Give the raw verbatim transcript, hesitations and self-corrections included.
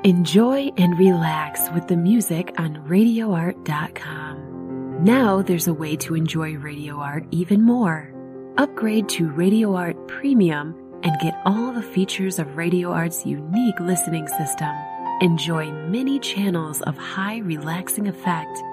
Enjoy and relax with the music on radio art dot com. Now there's a way to enjoy Radio Art even more. Upgrade to Radio Art Premium and get all the features of Radio Art's unique listening system. Enjoy many channels of high relaxing effect